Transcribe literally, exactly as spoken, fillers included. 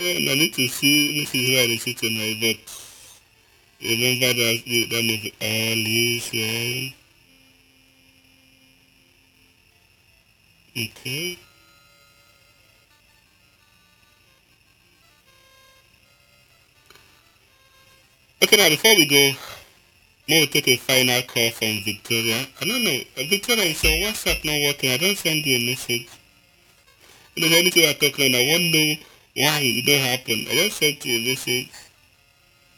And I need to see, this is where I sit tonight, but remember that, that movie, All Is Well. Okay. Okay, now before we go, we'll take a final call from Victoria. I don't know, uh, Victoria, is your WhatsApp not working? I don't send you a message. If there's anything we're talking on, I won't know why it don't happen. I just sent you a message.